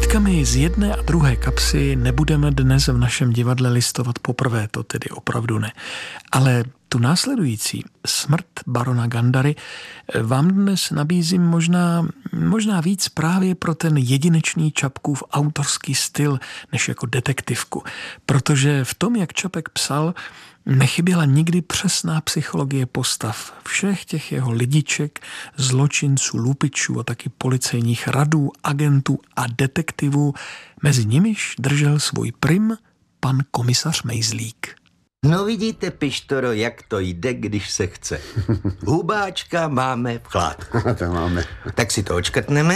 Špičkami z jedné a druhé kapsy nebudeme dnes v našem divadle listovat poprvé, to tedy opravdu ne. Ale tu následující, Smrt barona Gandary, vám dnes nabízím možná víc právě pro ten jedinečný Čapkův autorský styl, než jako detektivku. Protože v tom, jak Čapek psal, nechyběla nikdy přesná psychologie postav. Všech těch jeho lidiček, zločinců, lupičů a taky policejních radů, agentů a detektivů, mezi nimiž držel svůj prim pan komisař Mejzlík. No vidíte, Pištoro, jak to jde, když se chce. Hubáčka máme v chládku. To máme. Tak si to odškrtneme.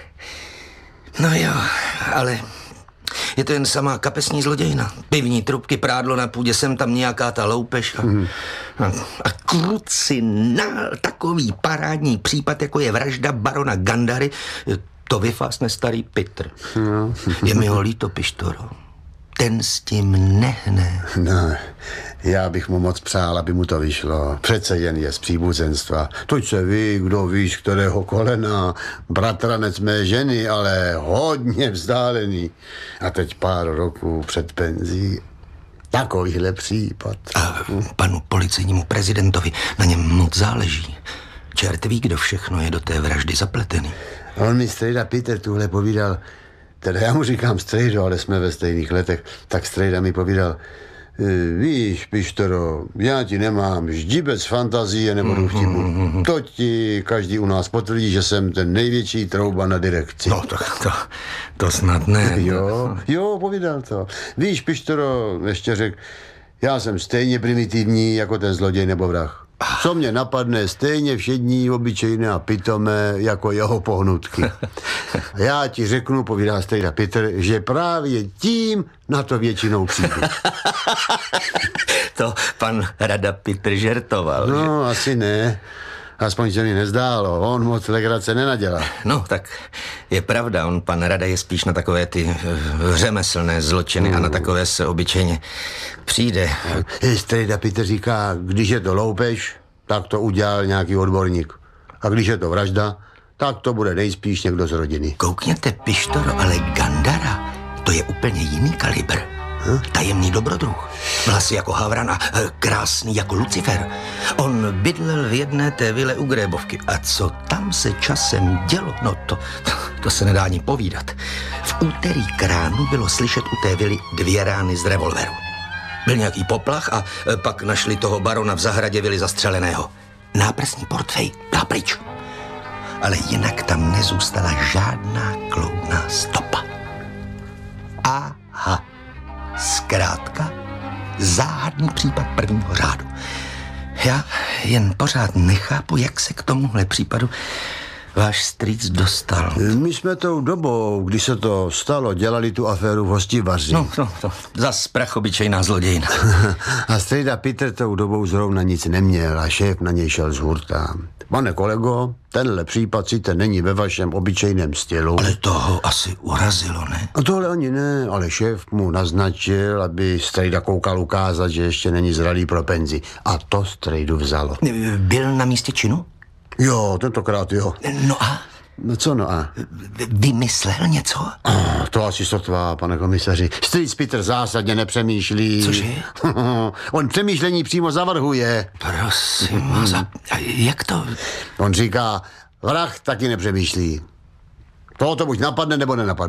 No jo, ale je to jen samá kapesní zlodějna. Pivní trubky, prádlo na půdě, sem tam nějaká ta loupež. A krucinál, takový parádní případ, jako je vražda barona Gandary, to vyfásne starý Pitr. No. Je mi ho líto, Pištoro. Ten s tím nehne. No, já bych mu moc přál, aby mu to vyšlo. Přece jen je z příbuzenstva. Toť se ví, kdo víš, kterého kolena. Bratranec mé ženy, ale hodně vzdálený. A teď pár roků před penzí. Takovýhle případ. A panu policejnímu prezidentovi na něm moc záleží. Čert ví, kdo všechno je do té vraždy zapletený. On mi strejda Peter tuhle povídal, teda já mu říkám strejdo, ale jsme ve stejných letech, tak strejda mi povídal, víš, Pištoro, já ti nemám ždibec fantazie nebo vtipu. To ti každý u nás potvrdí, že jsem ten největší trouba na direkci. No, to snad ne. Jo, povídal to. Víš, Pištoro, ještě řekl, já jsem stejně primitivní jako ten zloděj nebo vrah. Co mě napadne, stejně všední, obyčejné a pitomé jako jeho pohnutky. Já ti řeknu, povídá strejda Petr, že právě tím na to většinou přijdu. To pan Rada Petr žertoval. No, že? Asi ne. Aspoň se mi nezdálo. On moc legrace nenadělá. No, tak je pravda. On, pan Rada, je spíš na takové ty řemeslné zločiny a na takové se obyčejně přijde. Strejda Petr říká, když je to loupež, tak to udělal nějaký odborník. A když je to vražda, tak to bude nejspíš někdo z rodiny. Koukněte, Pištoro, ale Gandara, to je úplně jiný kalibr. Tajemný dobrodruh. Vlasy jako Havran a krásný jako Lucifer. On bydlel v jedné té vile u Grébovky. A co tam se časem dělo, no to se nedá ani povídat. V úterý k ránu bylo slyšet u té vily 2 rány z revolveru. Byl nějaký poplach a pak našli toho barona v zahradě vily zastřeleného. Náprsní portfej dá pryč. Ale jinak tam nezůstala žádná kloudná stopa. Aha. Zkrátka, záhadný případ prvního řádu. Já jen pořád nechápu, jak se k tomuhle případu váš strýc dostal. My jsme tou dobou, kdy se to stalo, dělali tu aféru v Hostivaři. No, zas prachobyčejná zlodějina. A strejda Petr tou dobou zrovna nic neměl a šéf na něj šel z hurta. Pane kolego, tenhle případ sice není ve vašem obyčejném stylu. Ale toho asi urazilo, ne? A tohle ani ne, ale šéf mu naznačil, aby strejda koukal ukázat, že ještě není zralý pro penzi. A to strejdu vzalo. Byl na místě činu? Jo, tentokrát jo. No a? No co no a? Vymyslel něco? To asi sotva, pane komisaři. Strýc Petr zásadně nepřemýšlí. Cože? On přemýšlení přímo zavrhuje. Prosím vás, a jak to? On říká, vrah taky nepřemýšlí. Toho to buď napadne, nebo nenapadne.